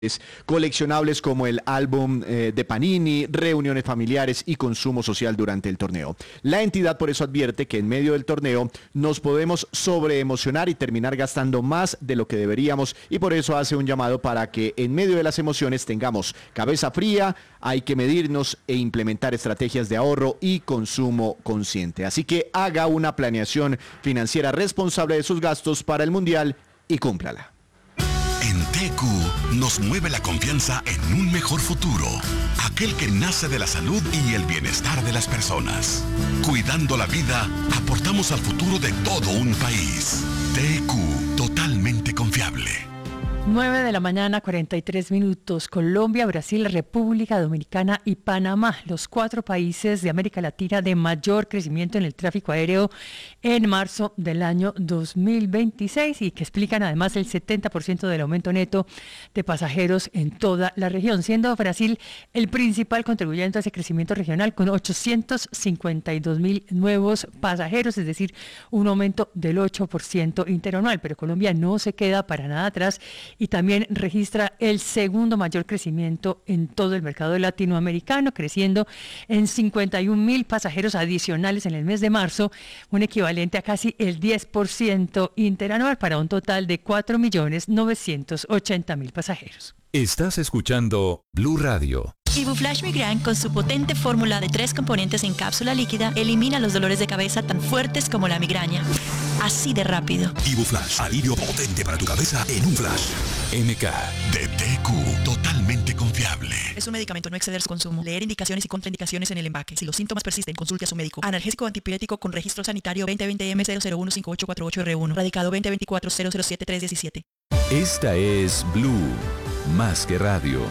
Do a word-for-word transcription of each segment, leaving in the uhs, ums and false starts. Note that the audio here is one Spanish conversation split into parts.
coleccionables como el álbum eh, de Panini, reuniones familiares y consumo social durante el torneo. La entidad por eso advierte que en medio del torneo nos podemos sobreemocionar y terminar gastando más de lo que deberíamos, y por eso hace un llamado para que en medio de las emociones tengamos cabeza fría, hay que medirnos e implementar estrategias de ahorro y consumo consciente. Así que haga una planeación financiera responsable de sus gastos para el Mundial y cúmplala. En T Q nos mueve la confianza en un mejor futuro, aquel que nace de la salud y el bienestar de las personas. Cuidando la vida, aportamos al futuro de todo un país. T Q, totalmente confiable. nueve de la mañana, cuarenta y tres minutos. Colombia, Brasil, República Dominicana y Panamá, los cuatro países de América Latina de mayor crecimiento en el tráfico aéreo en marzo del año dos mil veintiséis, y que explican además el setenta por ciento del aumento neto de pasajeros en toda la región, siendo Brasil el principal contribuyente a ese crecimiento regional con ochocientos cincuenta y dos mil nuevos pasajeros, es decir, un aumento del ocho por ciento interanual. Pero Colombia no se queda para nada atrás y también registra el segundo mayor crecimiento en todo el mercado latinoamericano, creciendo en cincuenta y un mil pasajeros adicionales en el mes de marzo, un equivalente a casi el diez por ciento interanual, para un total de cuatro millones novecientos ochenta mil pasajeros. Estás escuchando Blue Radio. Ibuflash Migran, con su potente fórmula de tres componentes en cápsula líquida, elimina los dolores de cabeza tan fuertes como la migraña. Así de rápido. Ibuflash, alivio potente para tu cabeza en un flash. M K. De T Q, totalmente confiable. Es un medicamento, no exceder su consumo. Leer indicaciones y contraindicaciones en el empaque. Si los síntomas persisten, consulte a su médico. Analgésico antipirético con registro sanitario veinte veinte M cero cero uno cinco ocho cuatro ocho R uno. Radicado veinte veinticuatro cero cero siete tres diecisiete. Esta es Blue, más que radio.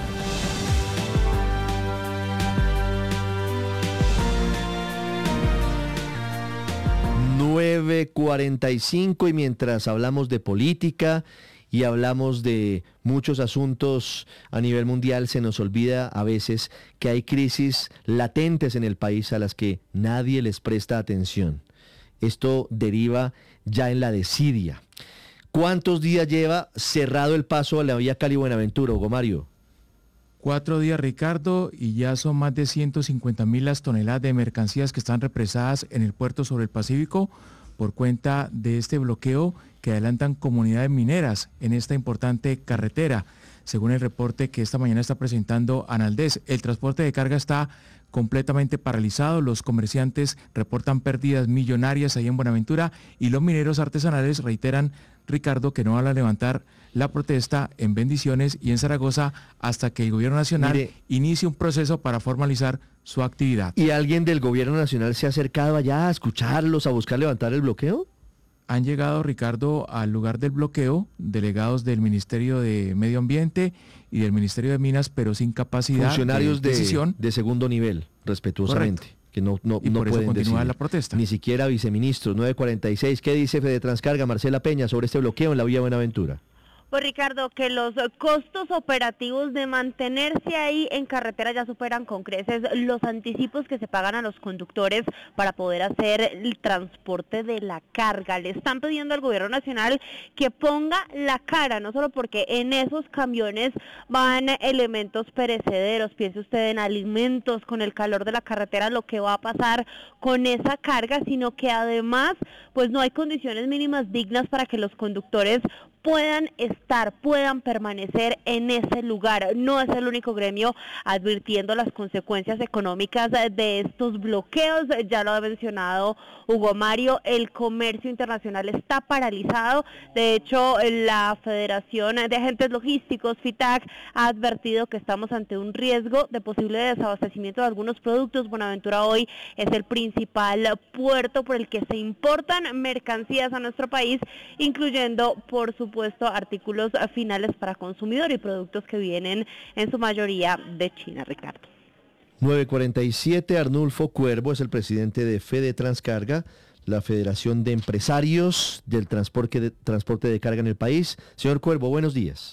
nueve cuarenta y cinco, y mientras hablamos de política y hablamos de muchos asuntos a nivel mundial, se nos olvida a veces que hay crisis latentes en el país a las que nadie les presta atención. Esto deriva ya en la desidia. ¿Cuántos días lleva cerrado el paso a la vía Cali-Buenaventura, Hugo Mario? Cuatro días, Ricardo, y ya son más de ciento cincuenta mil las toneladas de mercancías que están represadas en el puerto sobre el Pacífico por cuenta de este bloqueo que adelantan comunidades mineras en esta importante carretera. Según el reporte que esta mañana está presentando Analdés, el transporte de carga está completamente paralizado, los comerciantes reportan pérdidas millonarias ahí en Buenaventura y los mineros artesanales reiteran, Ricardo, que no van a levantar la protesta en Bendiciones y en Zaragoza hasta que el gobierno nacional Mire, inicie un proceso para formalizar su actividad. ¿Y alguien del gobierno nacional se ha acercado allá a escucharlos, a buscar levantar el bloqueo? Han llegado, Ricardo, al lugar del bloqueo delegados del Ministerio de Medio Ambiente y del Ministerio de Minas, pero sin capacidad Funcionarios de decisión. De, de segundo nivel, respetuosamente. Correcto. Que no, no, y no por eso pueden continúa decidir. La protesta. Ni siquiera viceministros. nueve cuarenta y seis. ¿Qué dice Fede Transcarga, Marcela Peña, sobre este bloqueo en la vía Buenaventura? Pues Ricardo, que los costos operativos de mantenerse ahí en carretera ya superan con creces los anticipos que se pagan a los conductores para poder hacer el transporte de la carga. Le están pidiendo al gobierno nacional que ponga la cara, no solo porque en esos camiones van elementos perecederos, piense usted en alimentos, con el calor de la carretera, lo que va a pasar con esa carga, sino que además pues no hay condiciones mínimas dignas para que los conductores puedan estar, puedan permanecer en ese lugar. No es el único gremio advirtiendo las consecuencias económicas de estos bloqueos. Ya lo ha mencionado Hugo Mario, el comercio internacional está paralizado. De hecho, la Federación de Agentes Logísticos, FITAC, ha advertido que estamos ante un riesgo de posible desabastecimiento de algunos productos. Buenaventura hoy es el principal puerto por el que se importan mercancías a nuestro país, incluyendo, por supuesto, supuesto artículos finales para consumidor y productos que vienen en su mayoría de China, Ricardo. nueve cuarenta y siete, Arnulfo Cuervo es el presidente de Fede Transcarga, la Federación de Empresarios del transporte de, transporte de carga en el país. Señor Cuervo, buenos días.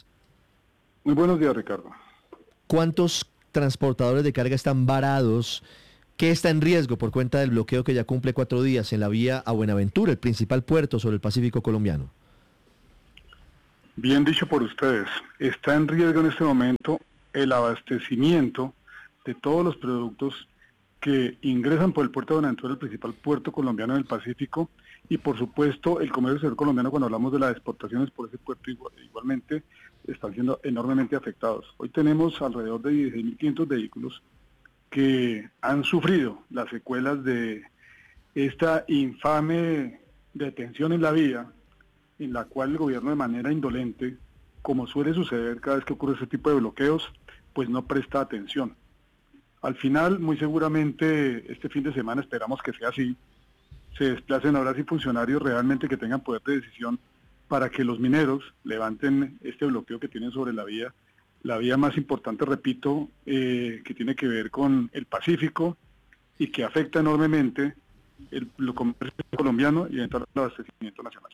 Muy buenos días, Ricardo. ¿Cuántos transportadores de carga están varados? ¿Qué está en riesgo por cuenta del bloqueo que ya cumple cuatro días en la vía a Buenaventura, el principal puerto sobre el Pacífico colombiano? Bien dicho por ustedes, está en riesgo en este momento el abastecimiento de todos los productos que ingresan por el puerto de Buenaventura, el principal puerto colombiano del Pacífico, y por supuesto el comercio exterior colombiano, cuando hablamos de las exportaciones por ese puerto igual, igualmente están siendo enormemente afectados. Hoy tenemos alrededor de dieciséis mil quinientos vehículos que han sufrido las secuelas de esta infame detención en la vía, en la cual el gobierno de manera indolente, como suele suceder cada vez que ocurre ese tipo de bloqueos, pues no presta atención. Al final, muy seguramente, este fin de semana esperamos que sea así, se desplacen ahora sí funcionarios realmente que tengan poder de decisión para que los mineros levanten este bloqueo que tienen sobre la vía, la vía más importante, repito, eh, que tiene que ver con el Pacífico y que afecta enormemente el, el comercio colombiano y eventualmente el abastecimiento nacional.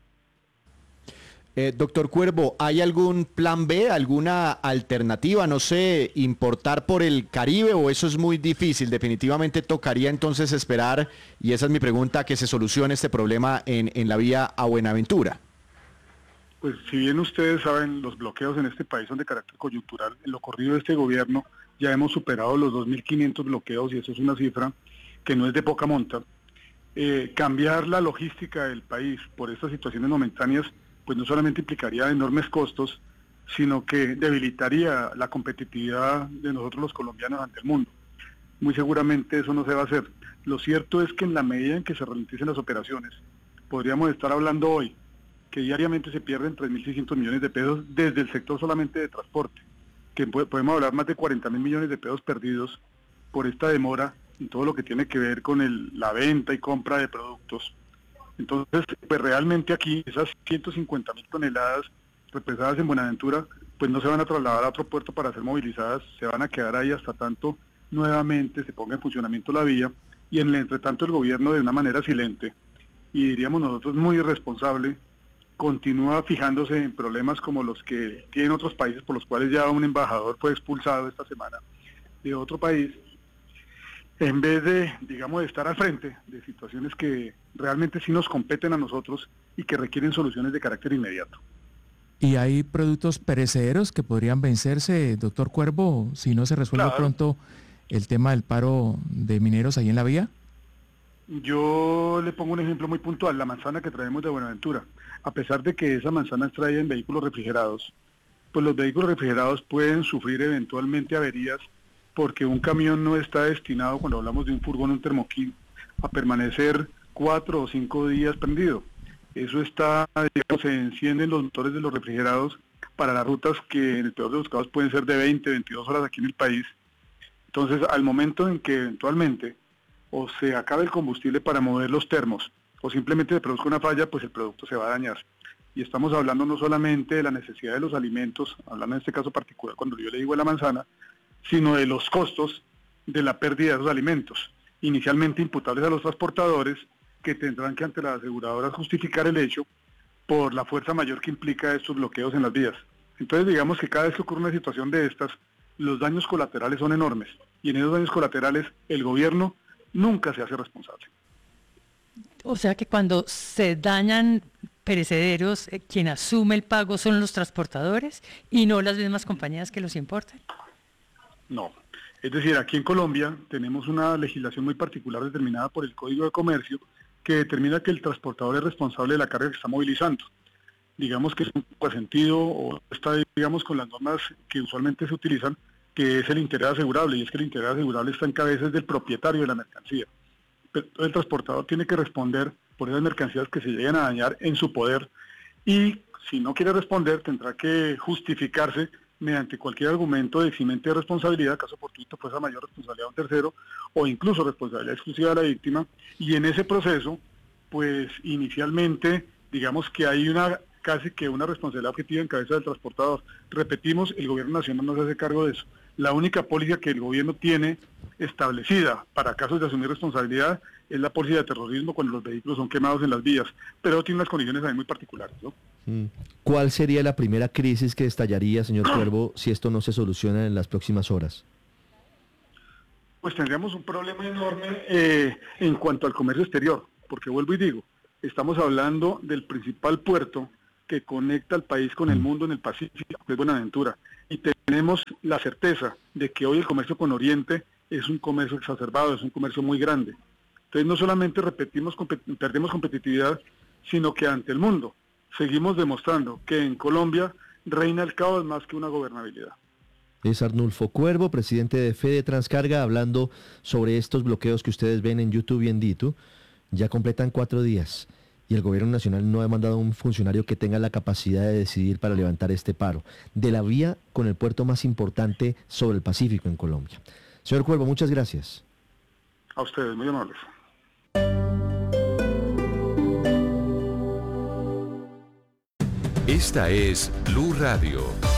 Eh, doctor Cuervo, ¿hay algún plan B, alguna alternativa? No sé, importar por el Caribe, o eso es muy difícil. Definitivamente tocaría entonces esperar, y esa es mi pregunta, que se solucione este problema en, en la vía a Buenaventura. Pues si bien ustedes saben, los bloqueos en este país son de carácter coyuntural. En lo corrido de este gobierno ya hemos superado los dos mil quinientos bloqueos, y eso es una cifra que no es de poca monta. Eh, cambiar la logística del país por estas situaciones momentáneas pues no solamente implicaría enormes costos, sino que debilitaría la competitividad de nosotros los colombianos ante el mundo. Muy seguramente eso no se va a hacer. Lo cierto es que en la medida en que se ralenticen las operaciones, podríamos estar hablando hoy que diariamente se pierden tres mil seiscientos millones de pesos desde el sector solamente de transporte, que podemos hablar más de cuarenta mil millones de pesos perdidos por esta demora en todo lo que tiene que ver con el, la venta y compra de productos. Entonces, pues realmente aquí esas ciento cincuenta mil toneladas represadas en Buenaventura, pues no se van a trasladar a otro puerto para ser movilizadas, se van a quedar ahí hasta tanto nuevamente se ponga en funcionamiento la vía, y en el entretanto el gobierno, de una manera silente, y diríamos nosotros muy irresponsable, continúa fijándose en problemas como los que tienen otros países, por los cuales ya un embajador fue expulsado esta semana de otro país, en vez de, digamos, de estar al frente de situaciones que realmente sí nos competen a nosotros y que requieren soluciones de carácter inmediato. ¿Y hay productos perecederos que podrían vencerse, doctor Cuervo, si no se resuelve claro. pronto el tema del paro de mineros ahí en la vía? Yo le pongo un ejemplo muy puntual, la manzana que traemos de Buenaventura. A pesar de que esa manzana es traída en vehículos refrigerados, pues los vehículos refrigerados pueden sufrir eventualmente averías, porque un camión no está destinado, cuando hablamos de un furgón, un termoquí, a permanecer cuatro o cinco días prendido. Eso está, digamos, se encienden los motores de los refrigerados para las rutas que en el peor de los casos pueden ser de veinte, veintidós horas aquí en el país. Entonces, al momento en que eventualmente o se acabe el combustible para mover los termos, o simplemente se produzca una falla, pues el producto se va a dañar. Y estamos hablando no solamente de la necesidad de los alimentos, hablando en este caso particular cuando yo le digo de la manzana, sino de los costos de la pérdida de esos alimentos, inicialmente imputables a los transportadores, que tendrán que ante las aseguradoras justificar el hecho por la fuerza mayor que implica estos bloqueos en las vías. Entonces digamos que cada vez que ocurre una situación de estas, los daños colaterales son enormes, y en esos daños colaterales el gobierno nunca se hace responsable. O sea que cuando se dañan perecederos, eh, quien asume el pago son los transportadores y no las mismas compañías que los importan. No, es decir, aquí en Colombia tenemos una legislación muy particular determinada por el Código de Comercio que determina que el transportador es responsable de la carga que está movilizando. Digamos que es un sentido o está, digamos, con las normas que usualmente se utilizan, que es el interés asegurable, y es que el interés asegurable está en cabeza del propietario de la mercancía. Pero el transportador tiene que responder por esas mercancías que se lleguen a dañar en su poder, y si no quiere responder tendrá que justificarse mediante cualquier argumento de eximente de responsabilidad, caso fortuito fuerza mayor, responsabilidad de un tercero, o incluso responsabilidad exclusiva de la víctima, y en ese proceso, pues inicialmente, digamos que hay una casi que una responsabilidad objetiva en cabeza del transportador. Repetimos, el gobierno nacional no se hace cargo de eso. La única póliza que el gobierno tiene establecida para casos de asumir responsabilidad es la póliza de terrorismo cuando los vehículos son quemados en las vías, pero tiene unas condiciones ahí muy particulares, ¿no? ¿Cuál sería la primera crisis que estallaría, señor Cuervo, si esto no se soluciona en las próximas horas? Pues tendríamos un problema enorme eh, en cuanto al comercio exterior, porque vuelvo y digo, estamos hablando del principal puerto que conecta al país con el mundo en el Pacífico, que es Buenaventura. Y tenemos la certeza de que hoy el comercio con Oriente es un comercio exacerbado, es un comercio muy grande. Entonces no solamente repetimos, perdemos competitividad, sino que ante el mundo seguimos demostrando que en Colombia reina el caos más que una gobernabilidad. Es Arnulfo Cuervo, presidente de Fede Transcarga, hablando sobre estos bloqueos que ustedes ven en YouTube y en Ditu. Ya completan cuatro días y el gobierno nacional no ha mandado a un funcionario que tenga la capacidad de decidir para levantar este paro de la vía con el puerto más importante sobre el Pacífico en Colombia. Señor Cuervo, muchas gracias. A ustedes, muy amables. Esta es Blue Radio.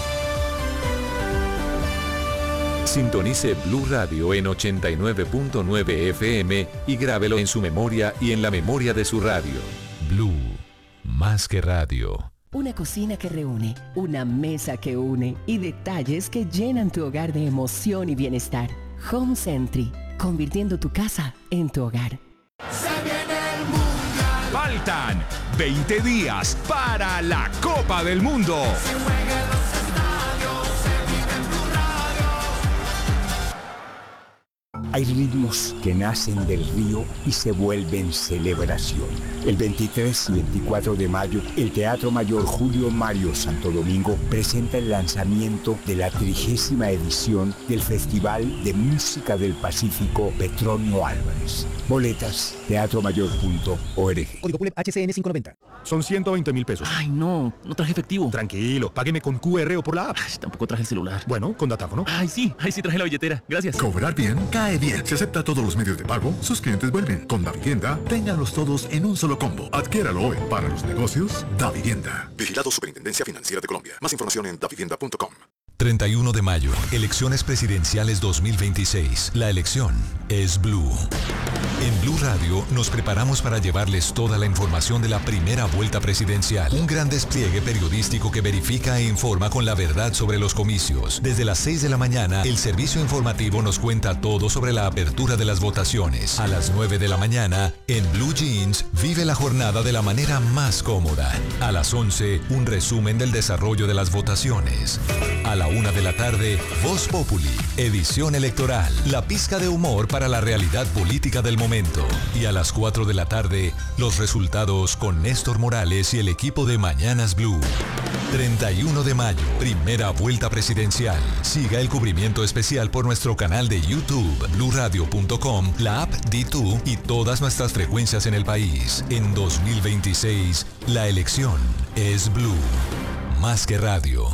Sintonice Blue Radio en ochenta y nueve punto nueve F M y grábelo en su memoria y en la memoria de su radio. Blue, más que radio. Una cocina que reúne, una mesa que une y detalles que llenan tu hogar de emoción y bienestar. Home Sentry, convirtiendo tu casa en tu hogar. Se viene el mundial. Faltan veinte días para la Copa del Mundo. Se juega en los estadios, se vive en Blue Radio. Hay ritmos que nacen del río y se vuelven celebración. El veintitrés y veinticuatro de mayo, el Teatro Mayor Julio Mario Santo Domingo presenta el lanzamiento de la trigésima edición del Festival de Música del Pacífico Petronio Álvarez. Boletas, teatro mayor punto org. Código P U L E P H C N quinientos noventa. Son ciento veinte mil pesos. Ay, no, no traje efectivo. Tranquilo, págueme con Q R o por la app. Ay, tampoco traje el celular. Bueno, con datáfono. Ay, sí, ay, sí traje la billetera. Gracias. Cobrar bien, cae bien. Si acepta todos los medios de pago, sus clientes vuelven. Con Davivienda, ténganlos todos en un solo combo. Adquiéralo hoy. Para los negocios, Davivienda. Vigilado Superintendencia Financiera de Colombia. Más información en davivienda punto com. treinta y uno de mayo, elecciones presidenciales dos mil veintiséis. La elección es Blue. En Blue Radio nos preparamos para llevarles toda la información de la primera vuelta presidencial. Un gran despliegue periodístico que verifica e informa con la verdad sobre los comicios. Desde las seis de la mañana, el servicio informativo nos cuenta todo sobre la apertura de las votaciones. A las nueve de la mañana, en Blue Jeans, vive la jornada de la manera más cómoda. A las once, un resumen del desarrollo de las votaciones. A la una de la tarde, Voz Populi, edición electoral, la pizca de humor para la realidad política del momento. Y a las cuatro de la tarde, los resultados con Néstor Morales y el equipo de Mañanas Blue. treinta y uno de mayo, primera vuelta presidencial. Siga el cubrimiento especial por nuestro canal de YouTube, blue radio punto com, la app D dos y todas nuestras frecuencias en el país. En dos mil veintiséis, la elección es Blue. Más que radio.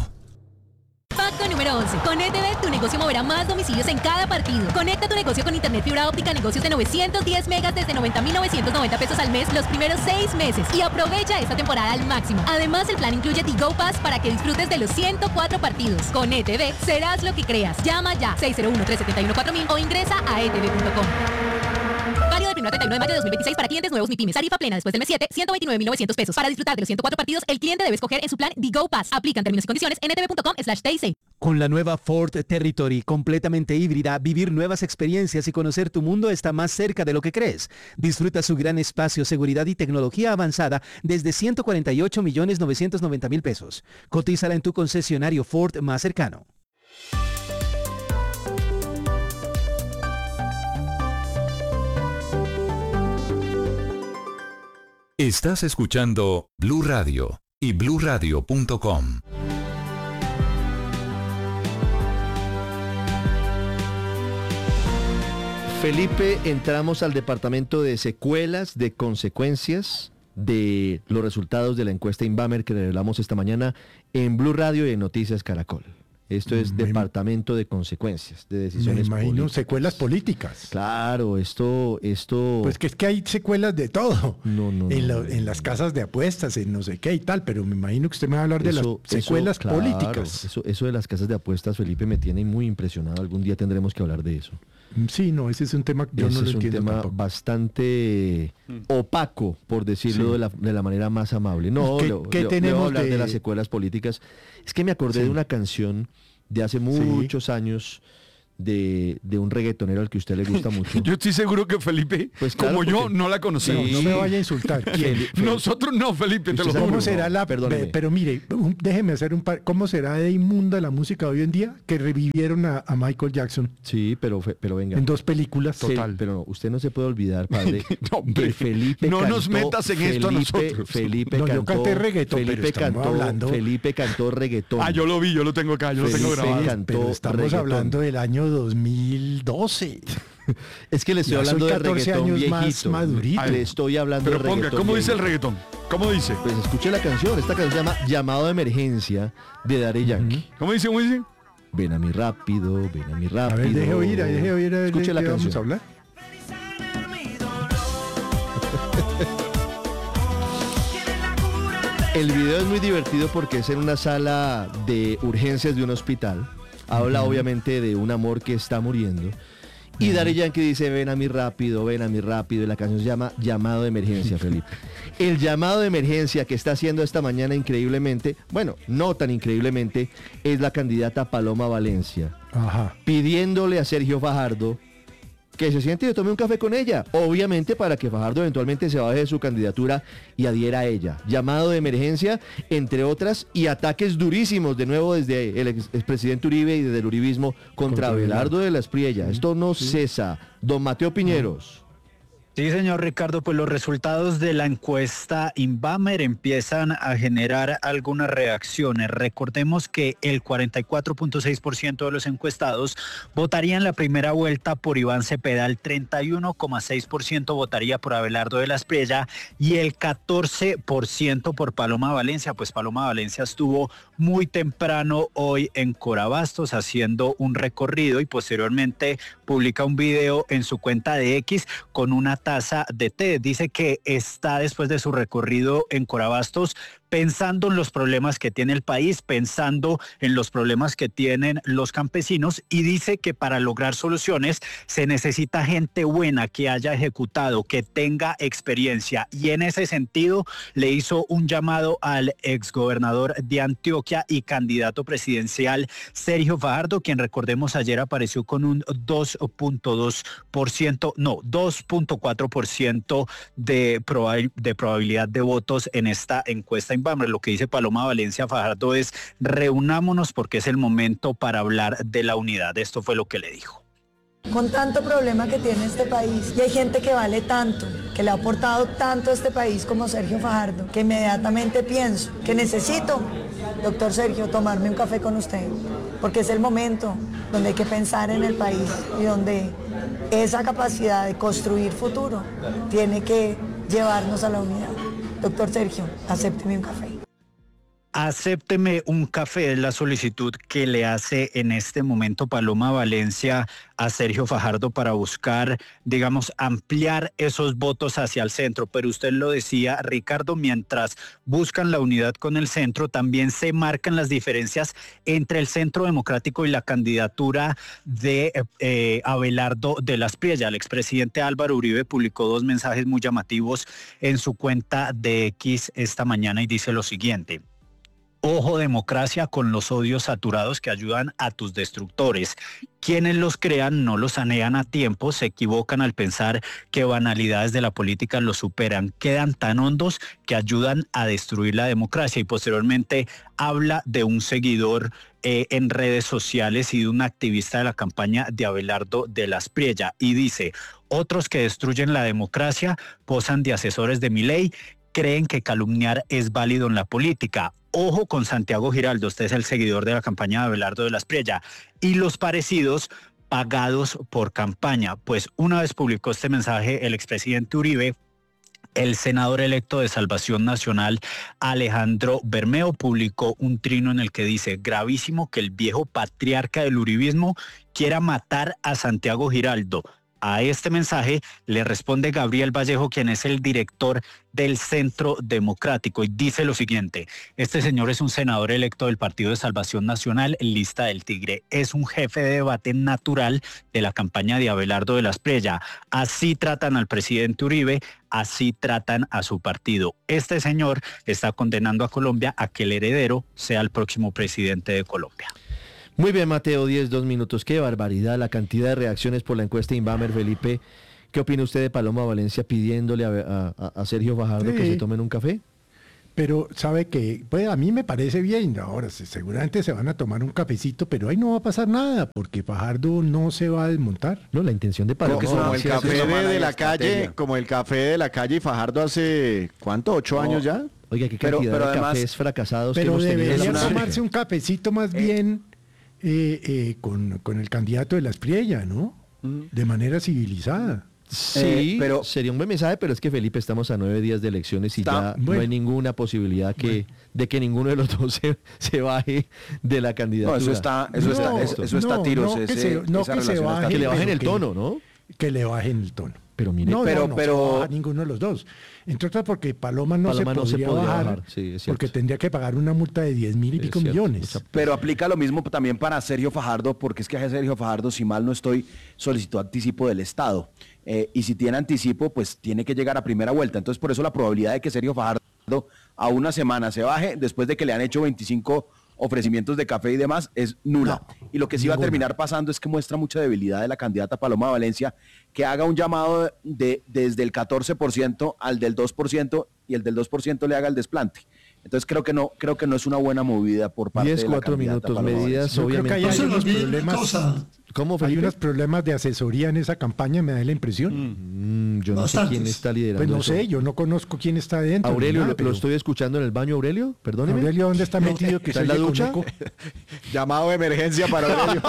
Pacto número once. Con E T V, tu negocio moverá más domicilios en cada partido. Conecta tu negocio con internet fibra óptica, negocios de novecientos diez megas desde noventa mil novecientos noventa pesos al mes los primeros seis meses. Y aprovecha esta temporada al máximo. Además, el plan incluye Tigo Pass para que disfrutes de los ciento cuatro partidos. Con E T V, serás lo que creas. Llama ya seis cero uno, tres siete uno, cuatro mil o ingresa a e t v punto com. Válido del primero al treinta y uno de mayo de dos mil veintiséis para clientes nuevos MIPYMES. Tarifa plena después del mes siete, ciento veintinueve mil novecientos pesos. Para disfrutar de los ciento cuatro partidos, el cliente debe escoger en su plan Digo Pass. Aplican términos y condiciones en e t v punto com slash t i c. Con la nueva Ford Territory completamente híbrida, vivir nuevas experiencias y conocer tu mundo está más cerca de lo que crees. Disfruta su gran espacio, seguridad y tecnología avanzada desde ciento cuarenta y ocho millones novecientos noventa mil pesos. Cotízala en tu concesionario Ford más cercano. Estás escuchando Blue Radio y blue radio punto com. Felipe, entramos al departamento de secuelas, de consecuencias de los resultados de la encuesta Inbamer que revelamos esta mañana en Blue Radio y en Noticias Caracol. Esto es me, departamento de consecuencias, de decisiones me imagino políticas. Secuelas políticas. Claro, esto, esto... Pues que es que hay secuelas de todo. No, no, en, no, lo, no, en las casas de apuestas, en no sé qué y tal, pero me imagino que usted me va a hablar eso, de las secuelas eso, claro, políticas. Eso, eso de las casas de apuestas, Felipe, me tiene muy impresionado. Algún día tendremos que hablar de eso. Sí, no, ese es un tema que yo ese no lo es entiendo un tema tampoco. bastante mm. opaco, por decirlo sí. de, la, de la manera más amable. No, ¿Qué, le, ¿qué le, tenemos le voy a hablar de... de las secuelas políticas? Es que me acordé sí. de una canción de hace muchos sí. años de, de un reggaetonero al que a usted le gusta mucho. Yo estoy seguro que Felipe, pues claro, como yo, porque... no la conocemos. No, no me vaya a insultar. Felipe, Nosotros no, Felipe, te lo ¿Cómo juro. será la... Perdóneme. Pero mire, un, déjeme hacer un par... ¿Cómo será de inmunda la música hoy en día que revivieron a, a Michael Jackson? Sí, pero, pero venga. En dos películas. Total. Sí, pero no, usted no se puede olvidar, padre, no, que Felipe no cantó, nos metas en Felipe, esto a nosotros. Felipe no, cantó, yo canté reggaetón, Felipe pero estamos cantó, hablando... Felipe cantó reggaetón. Ah, yo lo vi, yo lo tengo acá, yo Felipe lo tengo grabado. Cantó pero estamos reggaetón. hablando del año dos mil doce. Es que le estoy ya hablando de reggaetón años viejito. Más madurito. Le estoy hablando pero de ponga, reggaetón ¿cómo viejito. dice el reggaetón? ¿Cómo dice? Pues escuche la canción. Esta canción se llama Llamado de Emergencia de Daddy Yankee. Uh-huh. ¿Cómo dice? ¿Cómo dice? Ven a mí rápido, ven a mí rápido. A ver, deje oír, deje oír. Escuche la canción. Vamos a hablar. El video es muy divertido porque es en una sala de urgencias de un hospital. Habla uh-huh. obviamente de un amor que está muriendo. Y uh-huh. Daddy Yankee dice, ven a mí rápido, ven a mí rápido. Y la canción se llama Llamado de Emergencia, Felipe. El llamado de emergencia que está haciendo esta mañana increíblemente, bueno, no tan increíblemente, es la candidata Paloma Valencia. Ajá. Pidiéndole a Sergio Fajardo que se siente y tome un café con ella, obviamente para que Fajardo eventualmente se baje de su candidatura y adhiera a ella. Llamado de emergencia, entre otras, y ataques durísimos de nuevo desde el ex expresidente Uribe y desde el uribismo contra, contra Abelardo de la Espriella. Sí, Esto no sí. cesa. Don Mateo Piñeros. Sí, señor Ricardo, pues los resultados de la encuesta Inbamer empiezan a generar algunas reacciones. Recordemos que el cuarenta y cuatro punto seis por ciento de los encuestados votarían la primera vuelta por Iván Cepeda, el treinta y uno coma seis por ciento votaría por Abelardo de la Espriella y el catorce por ciento por Paloma Valencia. Pues Paloma Valencia estuvo muy temprano hoy en Corabastos haciendo un recorrido y posteriormente publica un video en su cuenta de X con una taza de té. Dice que está después de su recorrido en Corabastos pensando en los problemas que tiene el país, pensando en los problemas que tienen los campesinos y dice que para lograr soluciones se necesita gente buena que haya ejecutado, que tenga experiencia y en ese sentido le hizo un llamado al exgobernador de Antioquia y candidato presidencial Sergio Fajardo, quien recordemos ayer apareció con un dos punto dos por ciento, no, dos punto cuatro por ciento de, probabil- de probabilidad de votos en esta encuesta. Lo que dice Paloma Valencia Fajardo es reunámonos porque es el momento para hablar de la unidad. Esto fue lo que le dijo. Con tanto problema que tiene este país y hay gente que vale tanto, que le ha aportado tanto a este país como Sergio Fajardo, que inmediatamente pienso que necesito, doctor Sergio, tomarme un café con usted, porque es el momento donde hay que pensar en el país y donde esa capacidad de construir futuro tiene que llevarnos a la unidad. Doctor Sergio, acépteme un café. Acépteme un café es la solicitud que le hace en este momento Paloma Valencia a Sergio Fajardo para buscar, digamos, ampliar esos votos hacia el centro. Pero usted lo decía, Ricardo, mientras buscan la unidad con el centro, también se marcan las diferencias entre el Centro Democrático y la candidatura de eh, Abelardo de la Espriella. El expresidente Álvaro Uribe publicó dos mensajes muy llamativos en su cuenta de X esta mañana y dice lo siguiente: ojo democracia con los odios saturados que ayudan a tus destructores. Quienes los crean no los sanean a tiempo, se equivocan al pensar que banalidades de la política los superan. Quedan tan hondos que ayudan a destruir la democracia. Y posteriormente habla de un seguidor eh, en redes sociales y de un activista de la campaña de Abelardo de la Espriella. Y dice, otros que destruyen la democracia posan de asesores de Milei, creen que calumniar es válido en la política. Ojo con Santiago Giraldo, usted es el seguidor de la campaña de Abelardo de la Espriella. Y los parecidos pagados por campaña. Pues una vez publicó este mensaje el expresidente Uribe, el senador electo de Salvación Nacional, Alejandro Bermeo, publicó un trino en el que dice, gravísimo que el viejo patriarca del uribismo quiera matar a Santiago Giraldo. A este mensaje le responde Gabriel Vallejo, quien es el director del Centro Democrático, y dice lo siguiente: este señor es un senador electo del Partido de Salvación Nacional, Lista del Tigre. Es un jefe de debate natural de la campaña de Abelardo de la Espriella. Así tratan al presidente Uribe, así tratan a su partido. Este señor está condenando a Colombia a que el heredero sea el próximo presidente de Colombia. Muy bien, Mateo, diez, dos minutos. Qué barbaridad la cantidad de reacciones por la encuesta Inbamer, Felipe. ¿Qué opina usted de Paloma Valencia pidiéndole a, a, a Sergio Fajardo sí. que se tomen un café? Pero sabe que, pues a mí me parece bien, ahora seguramente se van a tomar un cafecito, pero ahí no va a pasar nada, porque Fajardo no se va a desmontar. No, la intención de Paloma como, como el café de, de la estrategia. calle, como el café de la calle y Fajardo hace, ¿cuánto? ¿Ocho no. años ya? Oiga, qué cantidad pero, pero de además, cafés fracasados pero que hemos tenido. Debería tomarse un cafecito más eh. bien eh, eh, con, con el candidato de la Espriella, ¿no? Mm. De manera civilizada. Sí, eh, pero sería un buen mensaje, pero es que Felipe, estamos a nueve días de elecciones y está, ya bueno, no hay ninguna posibilidad que, bueno. de que ninguno de los dos se, se baje de la candidatura. No, eso está, eso no, está, eso, eso está a tiros. No, ese, que, se, no que, se baje, que le bajen el que, tono, ¿no? Que le bajen el tono. Pero mire, no, pero, no, no pero se a ninguno de los dos. Entre otras porque Paloma no, Paloma se, no podría se podría bajar, bajar sí, porque tendría que pagar una multa de diez mil y pico cierto, millones. Pero aplica lo mismo también para Sergio Fajardo, porque es que a Sergio Fajardo, si mal no estoy, solicitó anticipo del Estado. Eh, y si tiene anticipo, pues tiene que llegar a primera vuelta. Entonces, por eso la probabilidad de que Sergio Fajardo a una semana se baje, después de que le han hecho veinticinco ofrecimientos de café y demás, es nula. No, y lo que sí ninguna. va a terminar pasando es que muestra mucha debilidad de la candidata Paloma Valencia, que haga un llamado de, de, desde el catorce por ciento al del dos por ciento y el del dos por ciento le haga el desplante. Entonces creo que no creo que no es una buena movida por parte diez, de la cuatro candidata minutos, Paloma medidas, Yo obviamente. Creo que hay unos problemas, ¿Cómo, hay unos problemas de asesoría en esa campaña, me da la impresión. Mm, yo no Bastantes. sé quién está liderando Pues no eso. sé, yo no conozco quién está dentro. Aurelio, nada, lo, pero... lo estoy escuchando en el baño, Aurelio, perdóneme. Aurelio, ¿dónde está metido? Que ¿Está en la ducha? Llamado de emergencia para Aurelio.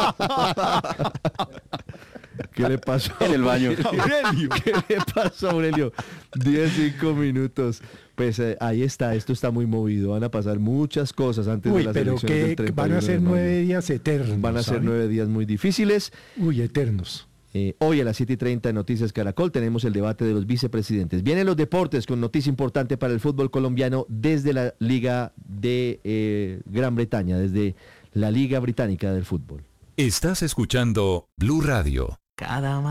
¿Qué le pasó? En el baño. Aurelio. ¿Qué le pasó, Aurelio? diez, cinco minutos. Pues eh, ahí está, esto está muy movido. Van a pasar muchas cosas antes Uy, de las pero elecciones que del treinta y uno van a ser de mayo. nueve días eternos. Van a ser ¿sabe? nueve días muy difíciles. Uy, eternos. Eh, hoy a las siete y treinta en Noticias Caracol tenemos el debate de los vicepresidentes. Vienen los deportes con noticia importante para el fútbol colombiano desde la Liga de eh, Gran Bretaña, desde la Liga Británica del Fútbol. Estás escuchando Blue Radio. Cada